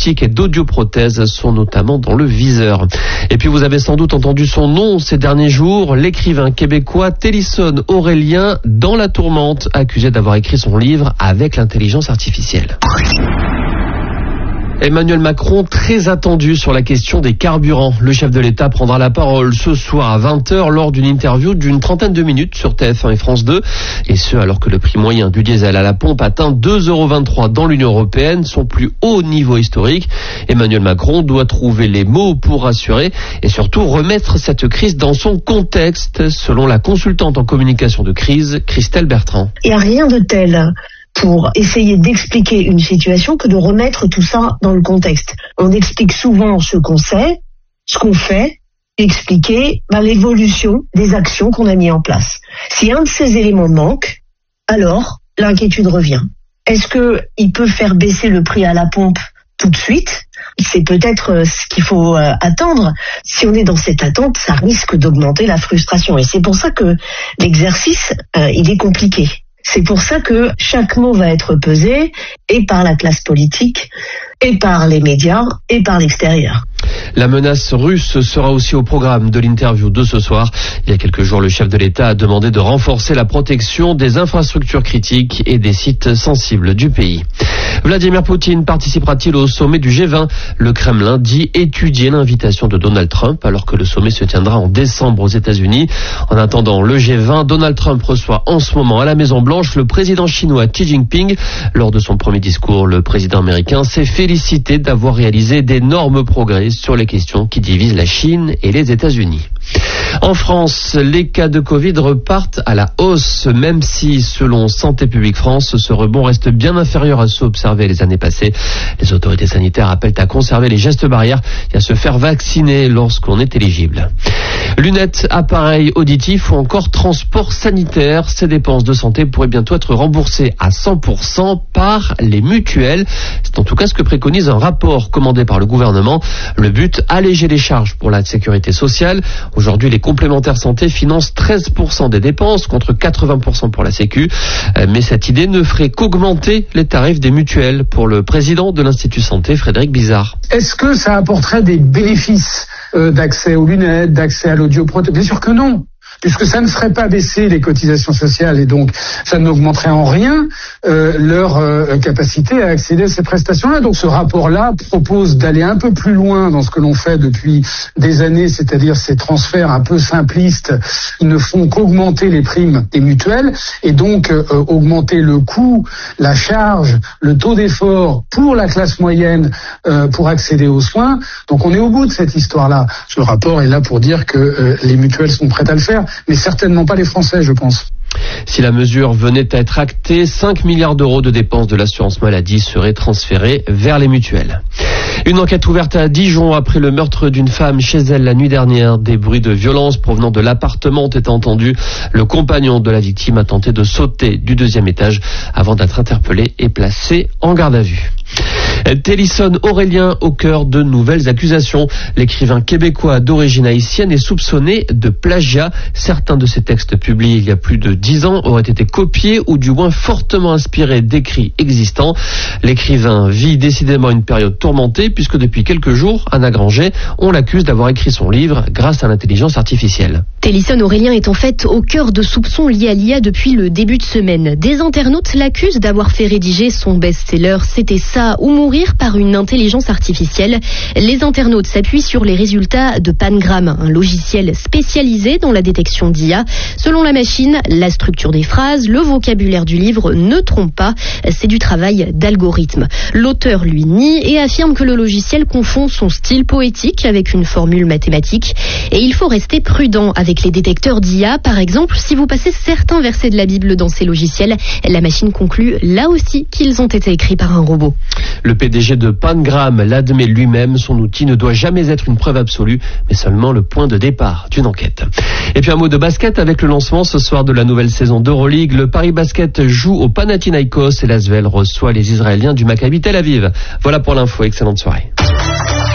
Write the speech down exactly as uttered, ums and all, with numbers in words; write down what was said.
d'optique et d'audioprothèse sont notamment dans le viseur. Et puis vous avez sans doute entendu son nom ces derniers jours, l'écrivain québécois Télisson Aurélien dans la tourmente, accusé d'avoir écrit son livre avec l'intelligence artificielle. Emmanuel Macron, très attendu sur la question des carburants. Le chef de l'État prendra la parole ce soir à vingt heures lors d'une interview d'une trentaine de minutes sur T F un et France deux. Et ce, alors que le prix moyen du diesel à la pompe atteint deux euros vingt-trois dans l'Union européenne, son plus haut niveau historique. Emmanuel Macron doit trouver les mots pour rassurer et surtout remettre cette crise dans son contexte, selon la consultante en communication de crise, Christelle Bertrand. Il n'y a rien de tel pour essayer d'expliquer une situation que de remettre tout ça dans le contexte. On explique souvent ce qu'on sait, ce qu'on fait, expliquer ben, l'évolution des actions qu'on a mis en place. Si un de ces éléments manque, alors l'inquiétude revient. Est-ce qu'il peut faire baisser le prix à la pompe tout de suite ? C'est peut-être ce qu'il faut euh, attendre. Si on est dans cette attente, ça risque d'augmenter la frustration. Et c'est pour ça que l'exercice, euh, il est compliqué. C'est pour ça que chaque mot va être pesé, et par la classe politique, et par les médias, et par l'extérieur. La menace russe sera aussi au programme de l'interview de ce soir. Il y a quelques jours, le chef de l'État a demandé de renforcer la protection des infrastructures critiques et des sites sensibles du pays. Vladimir Poutine participera-t-il au sommet du G vingt ? Le Kremlin dit étudier l'invitation de Donald Trump alors que le sommet se tiendra en décembre aux États-Unis. En attendant le G vingt, Donald Trump reçoit en ce moment à la Maison-Blanche le président chinois Xi Jinping. Lors de son premier discours, le président américain s'est félicité d'avoir réalisé d'énormes progrès sur les questions qui divisent la Chine et les États-Unis. En France, les cas de Covid repartent à la hausse, même si, selon Santé publique France, ce rebond reste bien inférieur à ceux observés les années passées. Les autorités sanitaires appellent à conserver les gestes barrières et à se faire vacciner lorsqu'on est éligible. Lunettes, appareils auditifs ou encore transport sanitaire, ces dépenses de santé pourraient bientôt être remboursées à cent pour cent par les mutuelles. C'est en tout cas ce que préconise un rapport commandé par le gouvernement. Le but, alléger les charges pour la sécurité sociale. Aujourd'hui, les complémentaires santé financent treize pour cent des dépenses contre quatre-vingts pour cent pour la Sécu. Mais cette idée ne ferait qu'augmenter les tarifs des mutuelles. Pour le président de l'Institut Santé, Frédéric Bizarre. Est-ce que ça apporterait des bénéfices euh, d'accès aux lunettes, d'accès à l'audioprothèse ? Bien sûr que non. Puisque ça ne ferait pas baisser les cotisations sociales et donc ça n'augmenterait en rien euh, leur euh, capacité à accéder à ces prestations-là. Donc ce rapport-là propose d'aller un peu plus loin dans ce que l'on fait depuis des années, c'est-à-dire ces transferts un peu simplistes qui ne font qu'augmenter les primes des mutuelles et donc euh, augmenter le coût, la charge, le taux d'effort pour la classe moyenne euh, pour accéder aux soins. Donc on est au bout de cette histoire-là. Ce rapport est là pour dire que euh, les mutuelles sont prêtes à le faire, mais certainement pas les Français, je pense. Si la mesure venait à être actée, cinq milliards d'euros de dépenses de l'assurance maladie seraient transférés vers les mutuelles. Une enquête ouverte à Dijon après le meurtre d'une femme chez elle la nuit dernière. Des bruits de violence provenant de l'appartement ont été entendus. Le compagnon de la victime a tenté de sauter du deuxième étage avant d'être interpellé et placé en garde à vue. Télisson Aurélien au cœur de nouvelles accusations. L'écrivain québécois d'origine haïtienne est soupçonné de plagiat. Certains de ses textes publiés il y a plus de dix ans auraient été copiés ou du moins fortement inspirés d'écrits existants. L'écrivain vit décidément une période tourmentée puisque depuis quelques jours, Anna Granger, on l'accuse d'avoir écrit son livre grâce à l'intelligence artificielle. Télisson Aurélien est en fait au cœur de soupçons liés à l'I A depuis le début de semaine. Des internautes l'accusent d'avoir fait rédiger son best-seller « C'était ça ou mourir » par une intelligence artificielle. Les internautes s'appuient sur les résultats de Pangram, un logiciel spécialisé dans la détection d'I A. Selon la machine, la structure des phrases, le vocabulaire du livre ne trompe pas. C'est du travail d'algorithme. L'auteur lui nie et affirme que le logiciel confond son style poétique avec une formule mathématique. Et il faut rester prudent avec les détecteurs d'I A. Par exemple, si vous passez certains versets de la Bible dans ces logiciels, la machine conclut là aussi qu'ils ont été écrits par un robot. Le P D G de Pangram l'admet lui-même, son outil ne doit jamais être une preuve absolue, mais seulement le point de départ d'une enquête. Et puis un mot de basket avec le lancement ce soir de la nouvelle saison d'Euroleague. Le Paris Basket joue au Panathinaïkos et l'Asvel reçoit les Israéliens du Maccabi Tel Aviv. Voilà pour l'info, excellente soirée.